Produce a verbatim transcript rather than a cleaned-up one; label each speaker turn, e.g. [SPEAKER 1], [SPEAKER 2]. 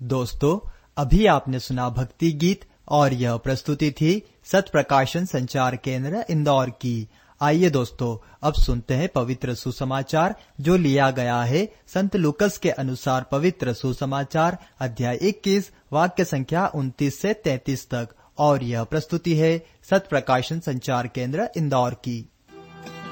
[SPEAKER 1] दोस्तों, अभी आपने सुना भक्ति गीत और यह प्रस्तुति थी सत प्रकाशन संचार केंद्र इंदौर की। आइए दोस्तों, अब सुनते हैं पवित्र सुसमाचार जो लिया गया है संत लूकस के अनुसार पवित्र सुसमाचार अध्याय इक्कीस वाक्य संख्या उनतीस से तैंतीस तक। और यह प्रस्तुति है सत प्रकाशन संचार केंद्र इंदौर की।